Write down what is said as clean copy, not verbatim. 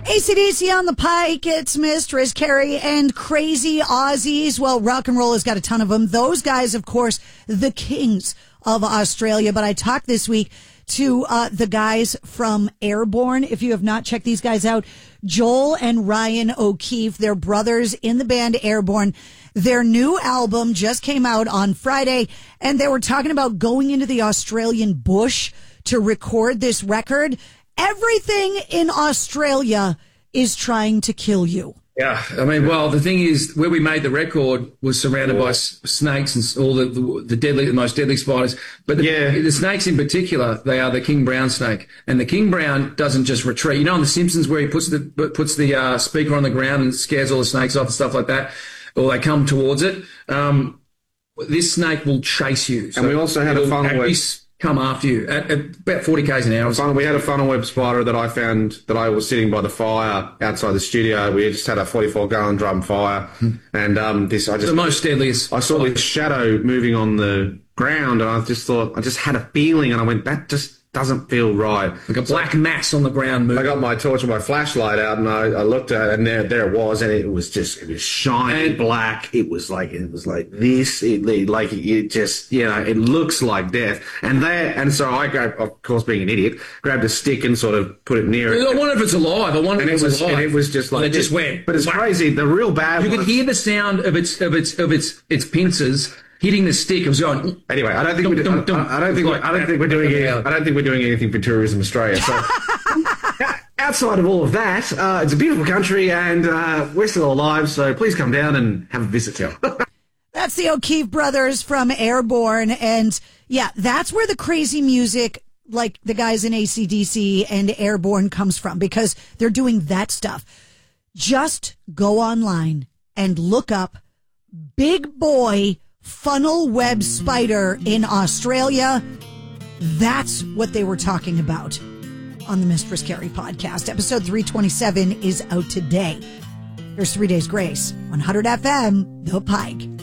AC/DC on the Pike. It's Mistress Carrie and Crazy Aussies. Well, rock and roll has got a ton of them. Those guys, of course, the kings of Australia. But I talked this week to the guys from Airborne. If you have not checked these guys out, Joel and Ryan O'Keefe, they're brothers in the band Airborne. Their new album just came out on Friday, and they were talking about going into the Australian bush to record this record. Everything in Australia is trying to kill you. Yeah, I mean, well, the thing is, where we made the record was surrounded by snakes and all the most deadly spiders. But the snakes in particular, they are the king brown snake, and the king brown doesn't just retreat. You know, on The Simpsons, where he puts the speaker on the ground and scares all the snakes off and stuff like that, or they come towards it. This snake will chase you. So and we also had a funnel web. Come after you at about 40 k's an hour. We had a funnel web spider that I found that I was sitting by the fire outside the studio. We just had a 44-gallon drum fire, and the most deadliest. I saw this shadow moving on the ground, and I just thought, I just had a feeling, and I went, that just doesn't feel right. Like a black mass on the ground moving. I got my torch and my flashlight out, and I looked at it, and there it was, and it was shiny black. It was like this. It just, you know, it looks like death. And so I grabbed, of course, being an idiot, grabbed a stick and sort of put it near it. I wonder if it's alive. I wonder if it's alive. And it was just like, it just went. But it's crazy. The real bad You could hear the sound of its pincers hitting the stick. It was going. Anyway, I don't think we're doing anything for Tourism Australia. So outside of all of that, it's a beautiful country, and we're still alive. So please come down and have a visit. That's the O'Keefe brothers from Airborne, and yeah, that's where the crazy music, like the guys in AC/DC and Airborne, comes from, because they're doing that stuff. Just go online and look up Big Boy Funnel Web Spider in Australia. That's what they were talking about on the Mistress Carrie podcast. Episode 327 is out today. Here's 3 Days Grace, 100 FM, The Pike.